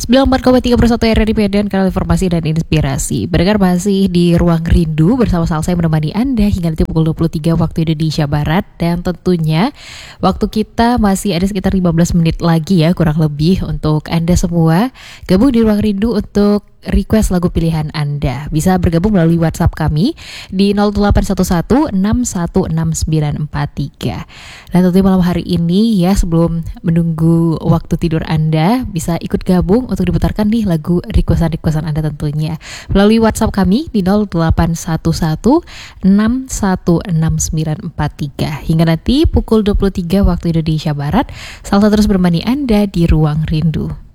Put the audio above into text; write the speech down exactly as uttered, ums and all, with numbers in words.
sembilan puluh empat koma tiga satu R R I Medan, kanal informasi dan inspirasi. Berdengar masih di Ruang Rindu bersama Salsa yang menemani Anda hingga nanti pukul dua puluh tiga waktu Indonesia Barat. Dan tentunya waktu kita masih ada sekitar lima belas menit lagi ya kurang lebih untuk Anda semua gabung di Ruang Rindu untuk request lagu pilihan Anda. Bisa bergabung melalui WhatsApp kami di nol delapan satu satu enam satu enam sembilan empat tiga. Dan tentunya malam hari ini ya, sebelum menunggu waktu tidur Anda, bisa ikut gabung untuk diputarkan nih lagu requestan-requestan Anda tentunya melalui WhatsApp kami di nol delapan satu satu enam satu enam sembilan empat tiga. Hingga nanti pukul dua puluh tiga waktu Indonesia Barat, Salsa terus bermani Anda di Ruang Rindu.